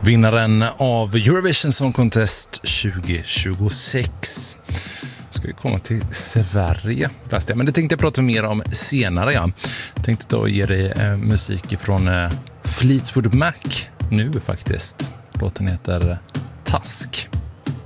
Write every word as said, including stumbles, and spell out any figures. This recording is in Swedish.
Vinnaren av Eurovision Song Contest tjugo tjugosex ska ju komma till Sverige, fast men det tänkte jag prata mer om senare. Jag tänkte ta och ge dig eh, musik från eh, Fleetwood Mac nu faktiskt. Låten heter Task.